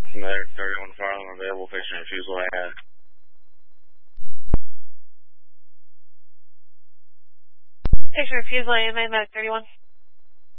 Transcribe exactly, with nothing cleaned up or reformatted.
Medic thirty-one Farland available, patient refusal at. Patient refusal, A M A, Medic thirty-one.